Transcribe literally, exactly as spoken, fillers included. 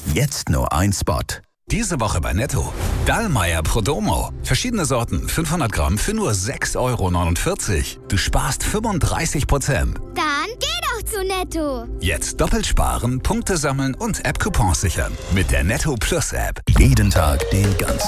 Jetzt nur ein Spot. Diese Woche bei Netto. Dallmayr Prodomo. Verschiedene Sorten, fünfhundert Gramm für nur sechs Euro neunundvierzig. Du sparst fünfunddreißig Prozent. Dann geh doch zu Netto. Jetzt doppelt sparen, Punkte sammeln und App-Coupons sichern. Mit der Netto Plus App. Jeden Tag den ganzen